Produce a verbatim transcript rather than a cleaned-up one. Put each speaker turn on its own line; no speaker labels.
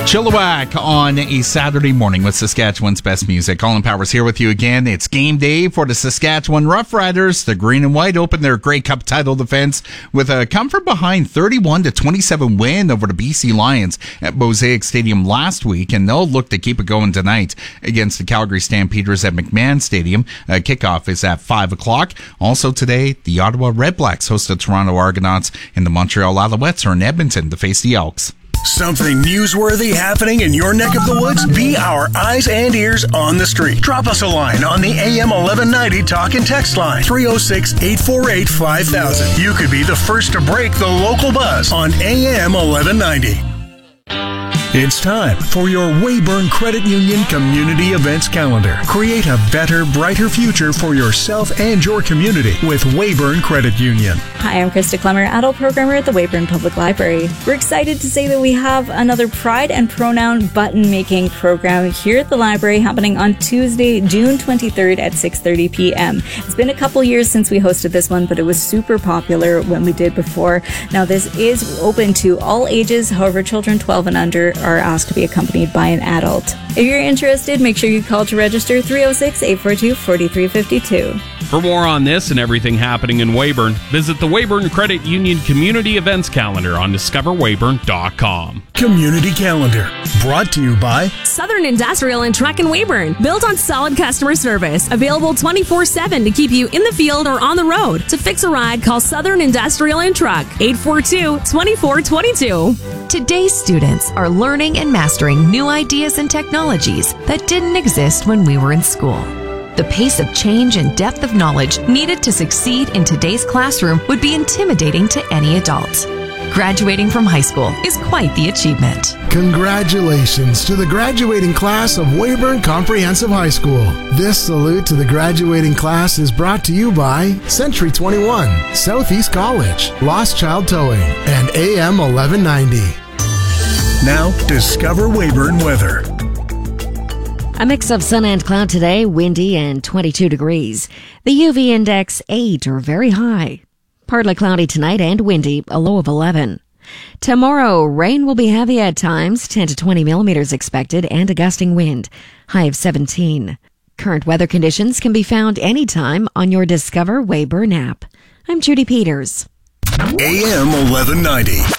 Chilliwack on a Saturday morning with Saskatchewan's best music. Colin Powers here with you again. It's game day for the Saskatchewan Roughriders. The Green and White open their Grey Cup title defense with a come from behind thirty-one to twenty-seven win over the B C Lions at Mosaic Stadium last week, and they'll look to keep it going tonight against the Calgary Stampeders at McMahon Stadium. Uh, kickoff is at five o'clock. Also today, the Ottawa Redblacks host the Toronto Argonauts, and the Montreal Alouettes are in Edmonton to face the Elks.
Something newsworthy happening in your neck of the woods? Be our eyes and ears on the street. Drop us a line on the A M eleven ninety talk and text line, three oh six, eight four eight, five thousand. You could be the first to break the local buzz on A M eleven ninety. It's time for your Weyburn Credit Union Community Events Calendar. Create a better, brighter future for yourself and your community with Weyburn Credit Union.
Hi, I'm Krista Clemmer, adult programmer at the Weyburn Public Library. We're excited to say that we have another Pride and Pronoun button-making program here at the library happening on Tuesday, June twenty-third at six thirty p.m. It's been a couple years since we hosted this one, but it was super popular when we did before. Now, this is open to all ages. However, children twelve and under are asked to be accompanied by an adult. If you're interested, make sure you call to register three oh six, eight four two, four three five two.
For more on this and everything happening in Weyburn, visit the Weyburn Credit Union Community Events Calendar on discover weyburn dot com.
Community Calendar, brought to you by
Southern Industrial and Truck in Weyburn, built on solid customer service, available twenty-four seven to keep you in the field or on the road. To fix a ride, call Southern Industrial and Truck, eight four two, two four two two.
Today's students are learning and mastering new ideas and technologies that didn't exist when we were in school. The pace of change and depth of knowledge needed to succeed in today's classroom would be intimidating to any adult. Graduating from high school is quite the achievement.
Congratulations to the graduating class of Weyburn Comprehensive High School. This salute to the graduating class is brought to you by Century twenty-one, Southeast College, Lost Child Towing, and A M eleven ninety.
Now, discover Weyburn weather.
A mix of sun and cloud today, windy and twenty-two degrees. The U V index eight or very high. Partly cloudy tonight and windy, a low of eleven. Tomorrow, rain will be heavy at times, ten to twenty millimeters expected, and a gusting wind, high of seventeen. Current weather conditions can be found anytime on your Discover Weyburn app. I'm Judy Peters.
A M eleven ninety.